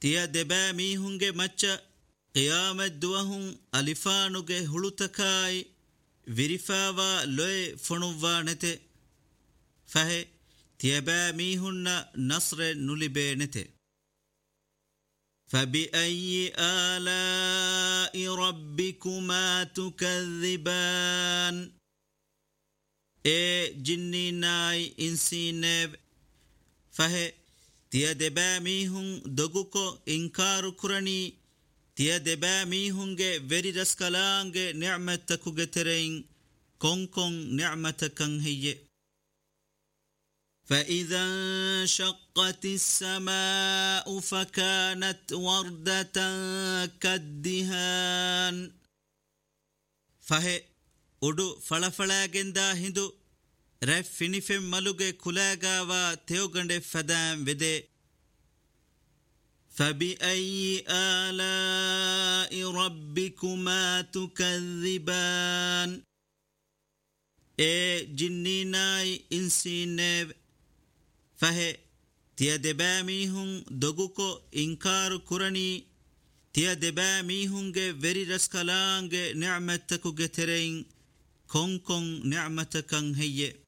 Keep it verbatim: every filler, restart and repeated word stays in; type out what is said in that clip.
තිය දෙබෑ මීහුන්ගේ මච්ච qiyamet duwahun alifanuge hulutakai virifawa loe fonuvwa nete fahe tiyaba mihunna nasre nulibe nete fabi ayyi ala'i rabbikuma tukadhiban e jinninai insinev fahe tiyadeba mihun doguko inkaru kurani tiya deba mihunge veri raskalange ni'matakuge terein konkon ni'matakan hiye فإذا انشقت السماء فكانت وردة كالدهان فهي udu falafalagenda hindu ref finifem maluge kulagawa teogande fadam vede فبأي آلاء ربكما تكذبان اي جنيناي انسينيب فهي تيادبا ميهن دوغوكو انكار كرني تيادبا ميهنگه وري رسكالانگه نعمتكو گترين كون كون نعمتكن هي